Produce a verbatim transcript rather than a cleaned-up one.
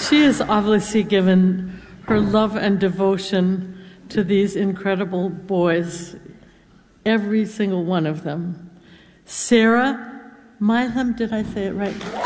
she has obviously given her love and devotion to these incredible boys, every single one of them. Sarah Milam, did I say it right?